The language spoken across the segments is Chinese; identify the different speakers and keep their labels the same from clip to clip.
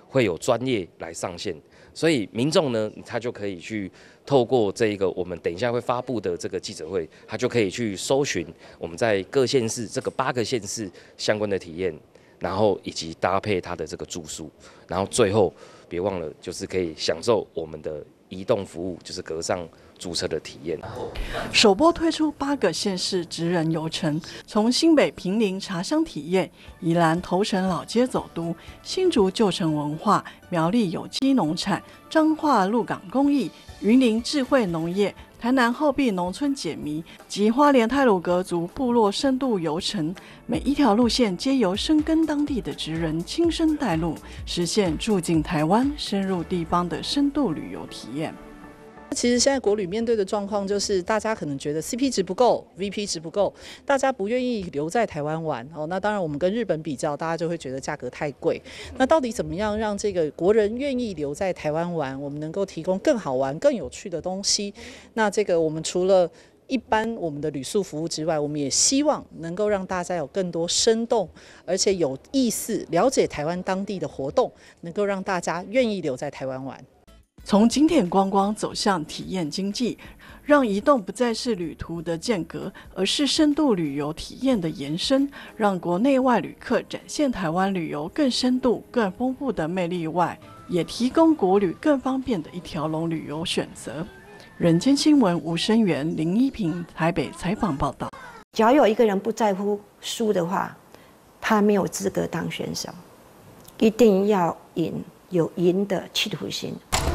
Speaker 1: 会有专业来上线，所以民众呢，他就可以去透过这个我们等一下会发布的这个记者会，他就可以去搜寻我们在各县市这个8个县市相关的体验，然后以及搭配他的这个住宿，然后最后别忘了就是可以享受我们的移动服务，就是隔上租车的体验。
Speaker 2: 首波推出8个县市职人游程，从新北坪林茶香体验、宜兰头城老街走读、新竹旧城文化、苗栗有机农产、彰化鹿港工艺、云林智慧农业、台南后壁农村解谜及花莲太鲁阁族部落深度游程，每一条路线皆由深耕当地的职人亲身带路，实现住进台湾、深入地方的深度旅游体验。
Speaker 3: 其实现在国旅面对的状况就是，大家可能觉得 CP 值不够 ，VP 值不够，大家不愿意留在台湾玩哦。那当然，我们跟日本比较，大家就会觉得价格太贵。那到底怎么样让这个国人愿意留在台湾玩？我们能够提供更好玩、更有趣的东西。那这个我们除了一般我们的旅宿服务之外，我们也希望能够让大家有更多生动而且有意思、了解台湾当地的活动，能够让大家愿意留在台湾玩。
Speaker 2: 从景点观光走向体验经济，让移动不再是旅途的间隔，而是深度旅游体验的延伸，让国内外旅客展现台湾旅游更深度、更丰富的魅力外，也提供国旅更方便的一条龙旅游选择。人间新闻吴声源、林依萍台北采访报道。
Speaker 4: 只要有一个人不在乎输的话，他没有资格当选手。一定要赢，有赢的企图心。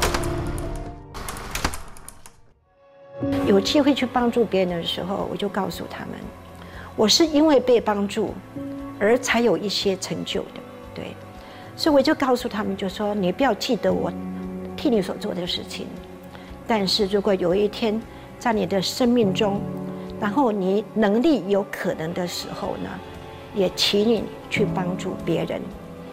Speaker 4: 有机会去帮助别人的时候，我就告诉他们，我是因为被帮助而才有一些成就的，对，所以我就告诉他们，就说你不要记得我替你所做的事情，但是如果有一天在你的生命中，然后你能力有可能的时候呢，也请你去帮助别人。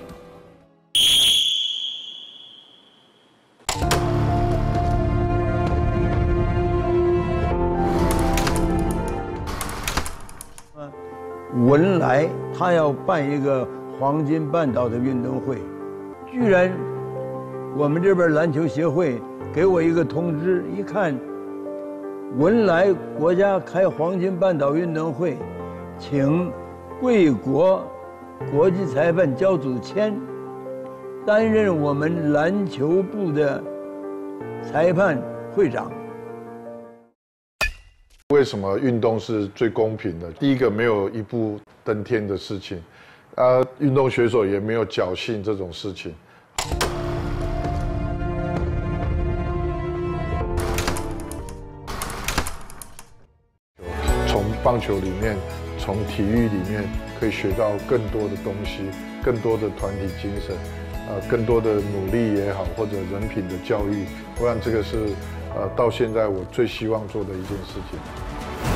Speaker 5: 文莱他要办一个黄金半岛的运动会，居然我们这边篮球协会给我一个通知，一看文莱国家开黄金半岛运动会，请贵国国际裁判焦祖谦担任我们篮球部的裁判会长。
Speaker 6: 为什么运动是最公平的？第一个，没有一步登天的事情，运动选手也没有侥幸这种事情。从棒球里面，从体育里面，可以学到更多的东西，更多的团体精神，更多的努力也好，或者人品的教育。我想这个是到现在我最希望做的一件事情。